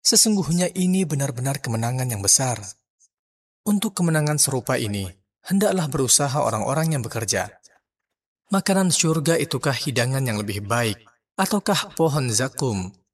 Sesungguhnya ini benar-benar kemenangan yang besar. Untuk kemenangan serupa ini, hendaklah berusaha orang-orang yang bekerja. Makanan syurga itukah hidangan yang lebih baik, ataukah pohon zakum